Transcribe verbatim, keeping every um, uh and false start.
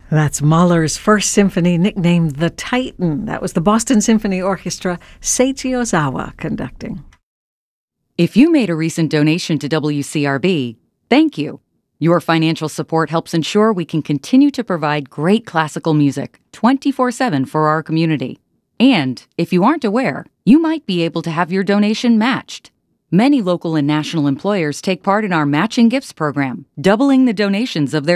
That's Mahler's First Symphony, nicknamed the Titan. That was the Boston Symphony Orchestra, Seiichi Ozawa conducting. If you made a recent donation to W C R B, thank you. Your financial support helps ensure we can continue to provide great classical music twenty-four seven for our community. And if you aren't aware, you might be able to have your donation matched. Many local and national employers take part in our Matching Gifts program, doubling the donations of their